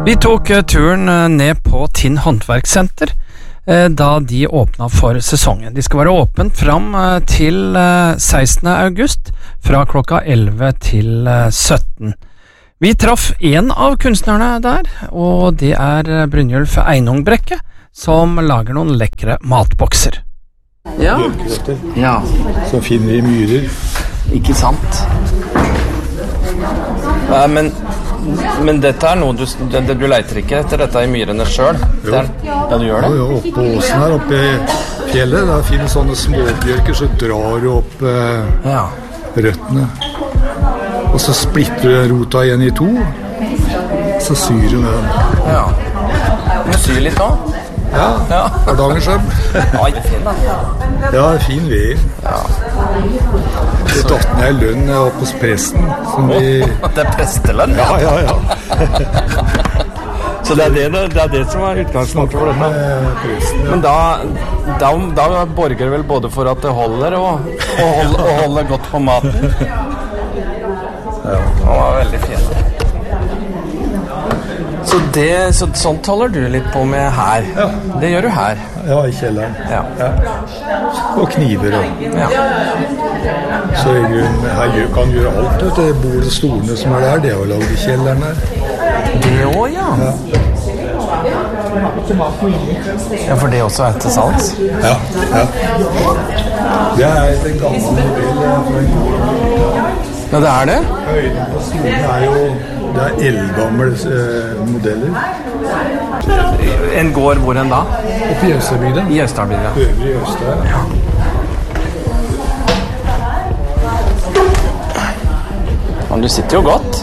Vi tok turen ned på Tinn Håndverkssenter da de åpnet for sesongen. De skal være åpent fram til 16. august fra klokka 11 til 17. Vi traff en av kunstnerne der, og det Brynjulf Einungbrekke, som lager noen lekre matbokser. Ja. Ja. Så finner vi myrer. Ikke sant? Men dette noe du leiter ikke etter dette i myrene selv? Ja, du gjør det? Ja, oppe på åsen her, oppe i fjellet, der finner sånne småbjørker, så drar du opp røttene. Og så splitter du rota igjen i to, så syr du med den. Ja. Du syr litt også? Ja. Hardangersøm. Ja, det fin da. Ja, fin ved. Ja. Det datt ned I lønn jeg var på presten. Det prestelønn? Ja. Så det det som utgangspunktet for dette? Men da borger det vel både for at det holder og holder godt på maten? Ja. Det var veldig fint. Så sånt holder du litt på med her? Ja. Det gjør du her? Ja, I kjelleren. Ja. Og kniver og... Ja. Så I grunnen, her kan gjøre alt. Det bordet og stolene som der, det har laget I kjelleren her. Det også, ja. Ja, for det også til salgs? Ja. Det en gammel modell. Ja, det det? Høyden på stolene jo... Det eldgamle modeller. En gård hvor da? Oppe I Østerbygda. I Østerbygda. Øvrig Øster. Ja. Men du sitter jo godt.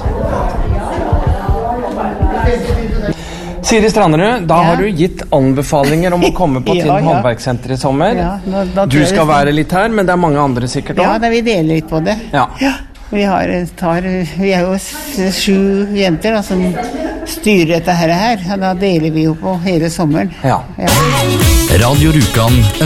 Siri Stranderud, da har du gitt anbefalinger om å komme på Tinn Håndverkssenter I sommer. Ja, du skal være litt her, men det mange andre sikkert også. Ja, da vi deler litt på det. Ja. Vi jo 7 jenter da, som styrer dette her, og da deler vi jo på hele sommeren. Ja. Radio Rjukan